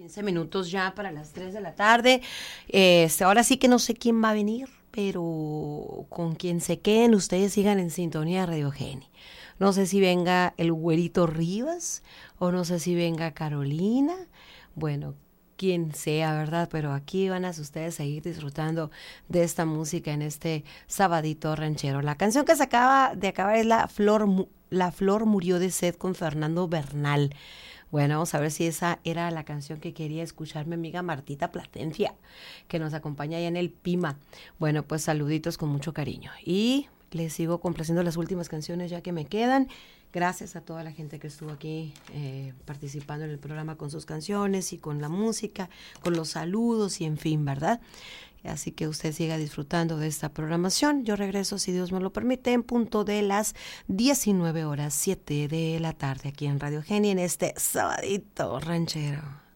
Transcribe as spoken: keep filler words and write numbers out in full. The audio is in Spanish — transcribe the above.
quince minutos ya para las tres de la tarde. Este, ahora sí que no sé quién va a venir, pero con quien se queden, ustedes sigan en sintonía de Radio Geni. No sé si venga el Güerito Rivas o no sé si venga Carolina. Bueno, quien sea, ¿verdad? Pero aquí van a ustedes seguir disfrutando de esta música en este sabadito ranchero. La canción que se acaba de acabar es La Flor, La Flor murió de sed con Fernando Bernal. Bueno, vamos a ver si esa era la canción que quería escuchar mi amiga Martita Platencia, que nos acompaña allá en el Pima. Bueno, pues saluditos con mucho cariño. Y les sigo complaciendo las últimas canciones ya que me quedan. Gracias a toda la gente que estuvo aquí eh, participando en el programa con sus canciones y con la música, con los saludos y en fin, ¿verdad? Así que usted siga disfrutando de esta programación. Yo regreso, si Dios me lo permite, en punto de las diecinueve horas, siete de la tarde, aquí en Radio Geni, en este sabadito ranchero.